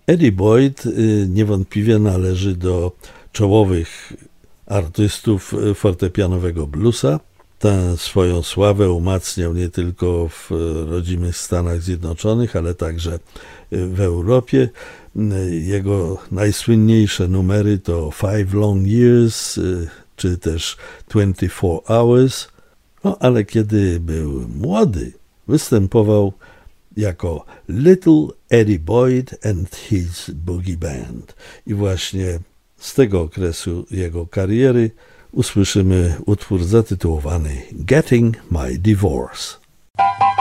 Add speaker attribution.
Speaker 1: Eddie Boyd niewątpliwie należy do czołowych artystów fortepianowego bluesa. Tę swoją sławę umacniał nie tylko w rodzimych Stanach Zjednoczonych, ale także w Europie. Jego najsłynniejsze numery to Five Long Years czy też 24 Hours. No ale kiedy był młody, występował jako Little Eddie Boyd and His Boogie Band. I właśnie z tego okresu jego kariery usłyszymy utwór zatytułowany Getting My Divorce.